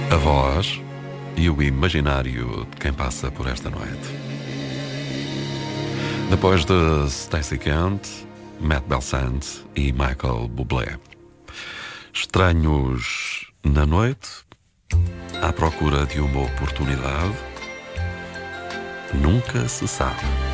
A voz e o imaginário de quem passa por esta noite. Depois de Stacey Kent, Matt Belsant e Michael Bublé. Estranhos na noite, à procura de uma oportunidade, nunca se sabe.